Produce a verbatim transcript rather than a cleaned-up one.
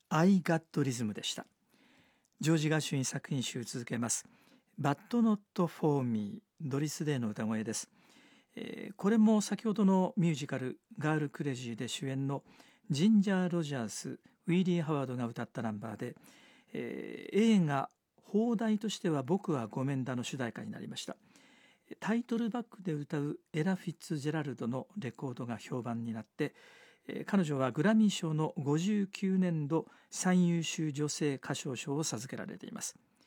I Got Rhythm でした。ジョージ・ガーシュウィン作品集続けます。But Not For Me、ドリス・デイの歌声です。えー、これも先ほどのミュージカルガール・クレジーで主演のジンジャー・ロジャース、ウィリー・ハワードが歌ったナンバーで、えー、映画邦題としては僕はごめんだの主題歌になりました。タイトルバックで歌うエラ・フィッツジェラルドのレコードが評判になって、えー、彼女はグラミー賞のごじゅうきゅうねんど最優秀女性歌唱賞を授けられています。